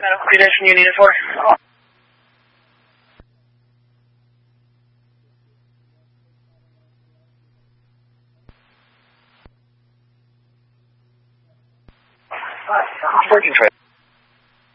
Medical condition you need it for? Working for